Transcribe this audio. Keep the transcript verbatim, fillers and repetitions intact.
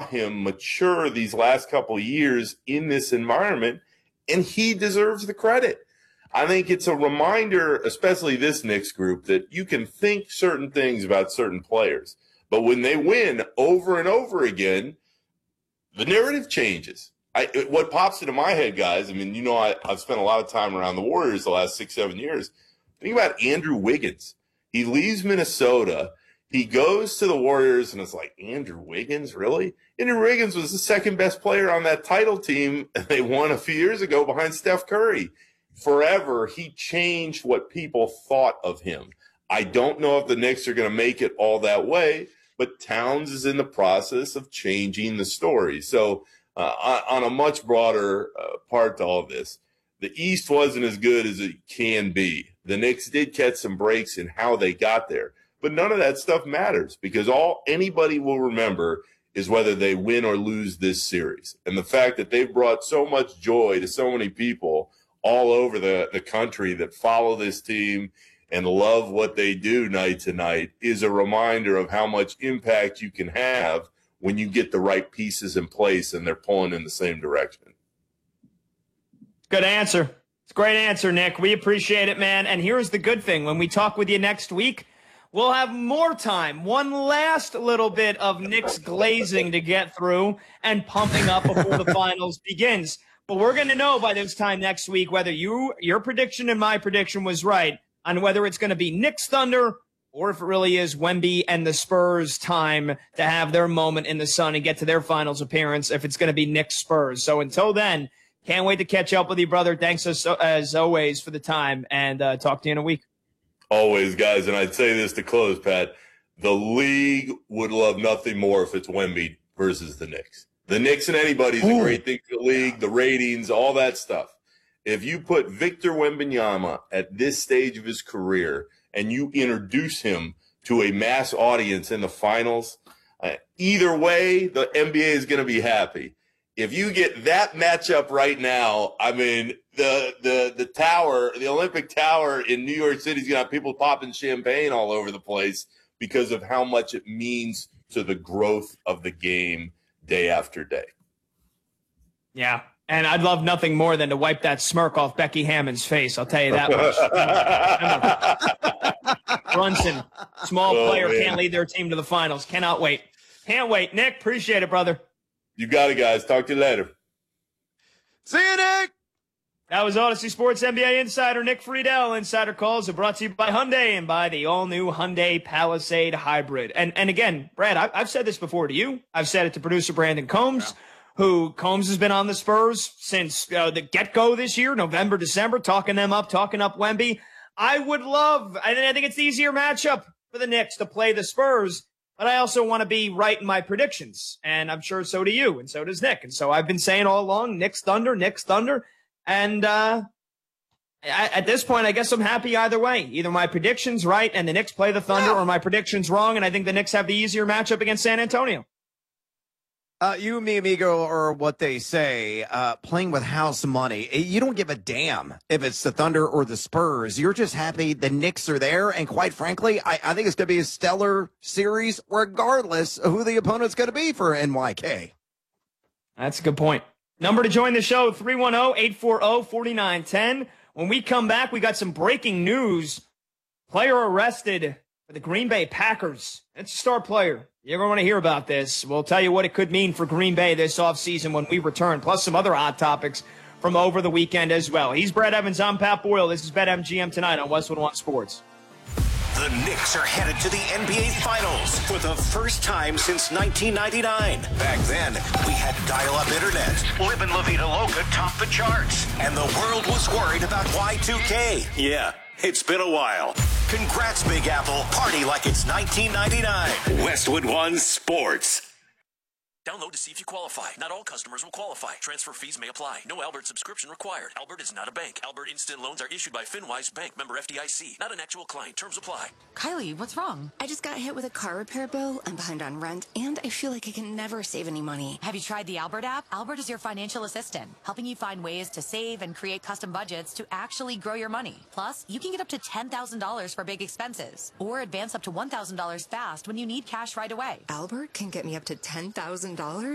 him mature these last couple of years in this environment, and he deserves the credit. I think it's a reminder, especially this Knicks group, that you can think certain things about certain players, but when they win over and over again, the narrative changes. I, what pops into my head, guys, I mean, you know, I, I've spent a lot of time around the Warriors the last six, seven years. Think about Andrew Wiggins. He leaves Minnesota. He goes to the Warriors, and it's like, Andrew Wiggins, really? Andrew Wiggins was the second best player on that title team they won a few years ago behind Steph Curry. Forever, he changed what people thought of him. I don't know if the Knicks are going to make it all that way, but Towns is in the process of changing the story. So uh, on a much broader uh, part to all of this, the East wasn't as good as it can be. The Knicks did catch some breaks in how they got there. But none of that stuff matters, because all anybody will remember is whether they win or lose this series. And the fact that they've brought so much joy to so many people all over the, the country that follow this team and love what they do night to night is a reminder of how much impact you can have when you get the right pieces in place and they're pulling in the same direction. Good answer. It's a great answer, Nick. We appreciate it, man. And here's the good thing. When we talk with you next week, we'll have more time, one last little bit of Knicks glazing to get through and pumping up before the finals begins. But we're going to know by this time next week whether you your prediction and my prediction was right on whether it's going to be Knicks Thunder or if it really is Wemby and the Spurs time to have their moment in the sun and get to their finals appearance, if it's going to be Knicks Spurs. So until then, can't wait to catch up with you, brother. Thanks as, as always for the time, and uh, talk to you in a week. Always, guys, and I'd say this to close, Pat. The league would love nothing more if it's Wemby versus the Knicks. The Knicks and anybody's a great thing for the league, the ratings, all that stuff. If you put Victor Wembanyama at this stage of his career and you introduce him to a mass audience in the finals, uh, either way, the N B A is going to be happy. If you get that matchup right now, I mean, the the the tower, the Olympic Tower in New York City is going to have people popping champagne all over the place because of how much it means to the growth of the game day after day. Yeah, and I'd love nothing more than to wipe that smirk off Becky Hammond's face. I'll tell you that much. Brunson, small oh, player, man. Can't lead their team to the finals. Cannot wait. Can't wait. Nick, appreciate it, brother. You got it, guys. Talk to you later. See you, Nick. That was Odyssey Sports N B A insider Nick Friedel. Insider calls are brought to you by Hyundai and by the all-new Hyundai Palisade Hybrid. And and again, Brad, I, I've said this before to you. I've said it to producer Brandon Combs, yeah. who Combs has been on the Spurs since uh, the get-go this year, November, December, talking them up, talking up Wemby. I would love, I, I think it's the easier matchup for the Knicks to play the Spurs. But I also want to be right in my predictions, and I'm sure so do you, and so does Nick. And so I've been saying all along, Knicks Thunder, Knicks Thunder. And uh, I, at this point, I guess I'm happy either way. Either my prediction's right and the Knicks play the Thunder, yeah. or my prediction's wrong, and I think the Knicks have the easier matchup against San Antonio. Uh, you, me, amigo, or what they say, uh, playing with house money. You don't give a damn if it's the Thunder or the Spurs. You're just happy the Knicks are there. And quite frankly, I, I think it's going to be a stellar series regardless of who the opponent's going to be for N Y K. That's a good point. Number to join the show, three one zero, eight four zero, four nine one zero. When we come back, we got some breaking news. Player arrested for the Green Bay Packers. It's a star player. You're going to want to hear about this. We'll tell you what it could mean for Green Bay this offseason when we return, plus some other hot topics from over the weekend as well. He's Brad Evans. I'm Pat Boyle. This is BetMGM tonight on Westwood One Sports. The Knicks are headed to the N B A Finals for the first time since nineteen ninety-nine. Back then, we had dial-up internet. Livin' La Vida Loca topped the charts. And the world was worried about Y two K. Yeah, it's been a while. Congrats, Big Apple. Party like it's nineteen ninety-nine. Westwood One Sports. Download to see if you qualify. Not all customers will qualify. Transfer fees may apply. No Albert subscription required. Albert is not a bank. Albert Instant Loans are issued by FinWise Bank, member F D I C. Not an actual client. Terms apply. Kylie, what's wrong? I just got hit with a car repair bill. I'm behind on rent, and I feel like I can never save any money. Have you tried the Albert app? Albert is your financial assistant, helping you find ways to save and create custom budgets to actually grow your money. Plus, you can get up to ten thousand dollars for big expenses, or advance up to one thousand dollars fast when you need cash right away. Albert can get me up to ten thousand dollars?